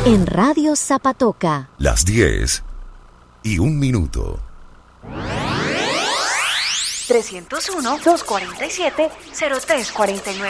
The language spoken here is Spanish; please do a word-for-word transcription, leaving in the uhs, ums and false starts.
En Radio Zapatoca. Las diez y un minuto. trescientos uno, doscientos cuarenta y siete, cero tres cuarenta y nueve.